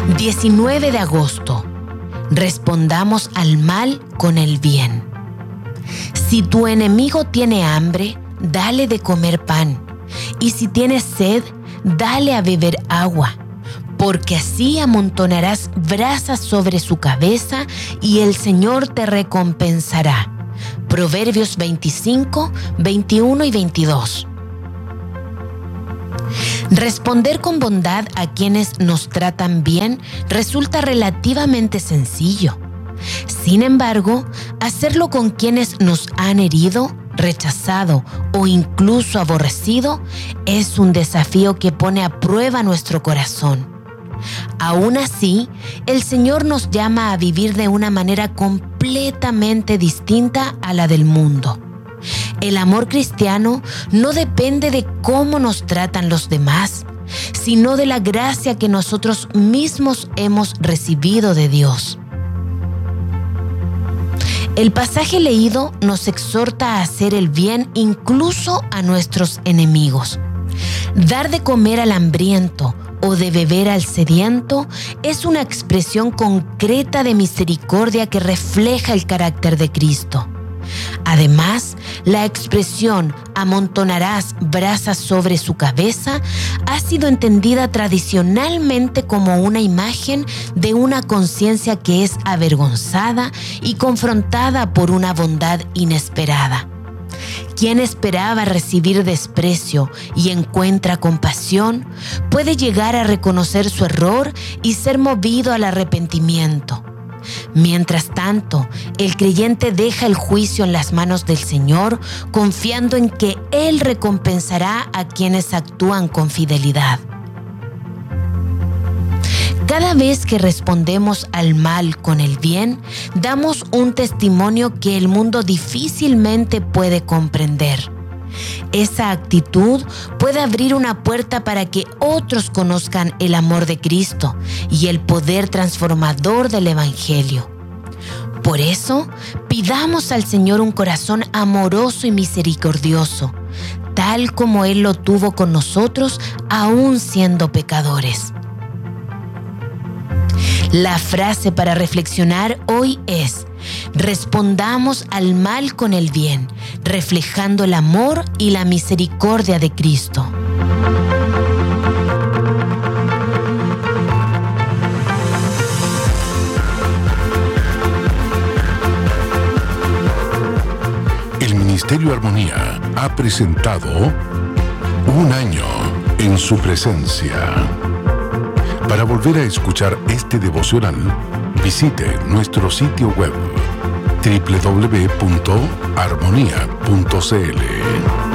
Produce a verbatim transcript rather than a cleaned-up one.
diecinueve de agosto. Respondamos al mal con el bien. Si tu enemigo tiene hambre, dale de comer pan, y si tiene sed, dale a beber agua, porque así amontonarás brasas sobre su cabeza y el Señor te recompensará. Proverbios veinticinco, veintiuno y veintidós. Responder con bondad a quienes nos tratan bien resulta relativamente sencillo. Sin embargo, hacerlo con quienes nos han herido, rechazado o incluso aborrecido es un desafío que pone a prueba nuestro corazón. Aún así, el Señor nos llama a vivir de una manera completamente distinta a la del mundo. El amor cristiano no depende de cómo nos tratan los demás, sino de la gracia que nosotros mismos hemos recibido de Dios. El pasaje leído nos exhorta a hacer el bien incluso a nuestros enemigos. Dar de comer al hambriento o de beber al sediento es una expresión concreta de misericordia que refleja el carácter de Cristo. Además, la expresión amontonarás brasas sobre su cabeza ha sido entendida tradicionalmente como una imagen de una conciencia que es avergonzada y confrontada por una bondad inesperada. Quien esperaba recibir desprecio y encuentra compasión puede llegar a reconocer su error y ser movido al arrepentimiento. Mientras tanto, el creyente deja el juicio en las manos del Señor, confiando en que Él recompensará a quienes actúan con fidelidad. Cada vez que respondemos al mal con el bien, damos un testimonio que el mundo difícilmente puede comprender. Esa actitud puede abrir una puerta para que otros conozcan el amor de Cristo y el poder transformador del Evangelio. Por eso, pidamos al Señor un corazón amoroso y misericordioso, tal como Él lo tuvo con nosotros, aún siendo pecadores. La frase para reflexionar hoy es: respondamos al mal con el bien, reflejando el amor y la misericordia de Cristo. El Ministerio Armonía ha presentado Un Año en Su Presencia. Para volver a escuchar este devocional, visite nuestro sitio web doble u doble u doble u punto armonía punto c l.